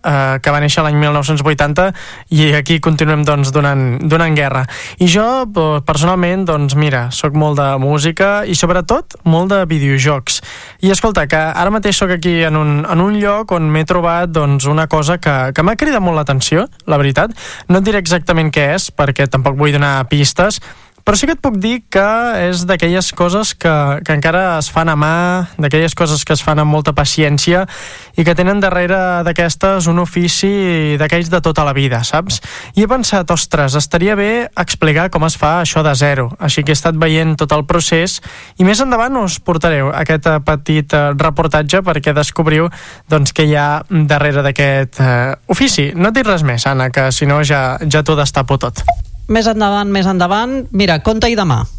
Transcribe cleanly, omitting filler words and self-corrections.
que va néixer l'any 1980, i aquí continuem doncs donant guerra. I jo, personalment, doncs mira, soc molt de música i sobretot molt de videojocs. I escolta, que ara mateix soc aquí en un lloc on m'he trobat doncs una cosa que m'ha cridat molt l'atenció, la veritat. No et diré exactament què és, perquè tampoc vull donar pistes, però sí que et puc dir que és d'aquelles coses que encara es fan a mà, d'aquelles coses que es fan amb molta paciència i que tenen darrere d'aquestes un ofici d'aquells de tota la vida, saps? I he pensat, ostres, estaria bé explicar com es fa això de zero. Així que he estat veient tot el procés i més endavant us portaré aquest petit reportatge perquè descobriu doncs, què hi ha darrere d'aquest ofici. No et dic res més, Anna, que si no ja t'ho destapo tot. Més endavant. Mira, conta-hi demà.